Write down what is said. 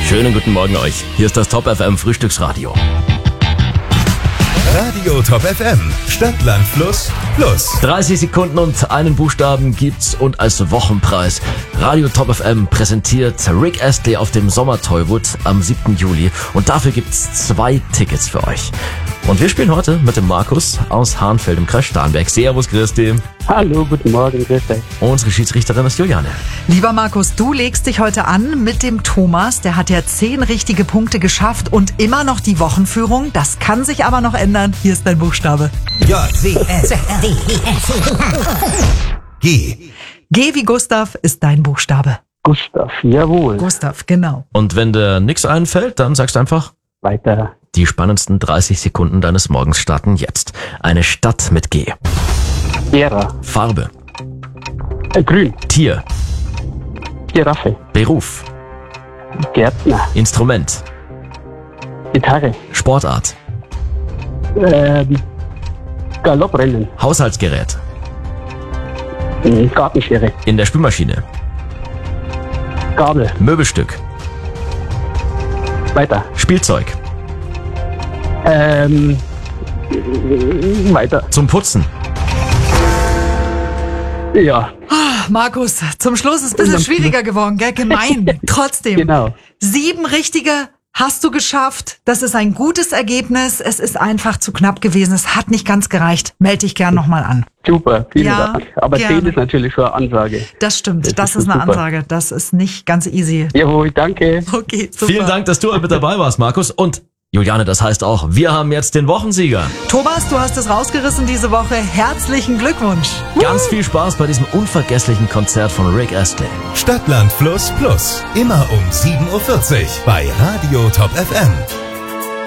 Schönen guten Morgen euch. Hier ist das Top FM Frühstücksradio. Radio Top FM. Stadt, Land, Fluss, Plus. 30 Sekunden und einen Buchstaben gibt's und als Wochenpreis Radio Top FM präsentiert Rick Astley auf dem Sommer-Tollwood am 7. Juli. Und dafür gibt's 2 Tickets für euch. Und wir spielen heute mit dem Markus aus Hahnfeld im Kreis Starnberg. Servus, Christi. Hallo, guten Morgen, grüß dich. Unsere Schiedsrichterin ist Juliane. Lieber Markus, du legst dich heute an mit dem Thomas. Der hat ja 10 richtige Punkte geschafft und immer noch die Wochenführung. Das kann sich aber noch ändern. Hier ist dein Buchstabe. G. G wie Gustav ist dein Buchstabe. Gustav, jawohl. Gustav, genau. Und wenn dir nichts einfällt, dann sagst du einfach, Weiter. die spannendsten 30 Sekunden deines Morgens starten jetzt. Eine Stadt mit G. Gera. Farbe. Grün. Tier. Giraffe. Beruf. Gärtner. Instrument. Gitarre. Sportart. Galopprennen. Haushaltsgerät. Gartenschere. In der Spülmaschine. Gabel. Möbelstück. Weiter. Spielzeug. Weiter. Zum Putzen. Ja, Markus, zum Schluss ist es ein bisschen schwieriger geworden, gell? Gemein. Trotzdem. genau. 7 richtige hast du geschafft. Das ist ein gutes Ergebnis. Es ist einfach zu knapp gewesen. Es hat nicht ganz gereicht. Melde dich gern nochmal an. Super, vielen Ja, Dank. Aber gerne. 10 ist natürlich schon eine Ansage. Das stimmt. Das Das ist ist eine super. Ansage. Das ist nicht ganz easy. Jawohl, danke. Okay, super. Vielen Dank, dass du mit dabei warst, Markus. Und Juliane, das heißt auch, wir haben jetzt den Wochensieger. Thomas, du hast es rausgerissen diese Woche. Herzlichen Glückwunsch. Ganz viel Spaß bei diesem unvergesslichen Konzert von Rick Astley. Stadt, Land, Fluss, Plus. Immer um 7.40 Uhr bei Radio Top FM.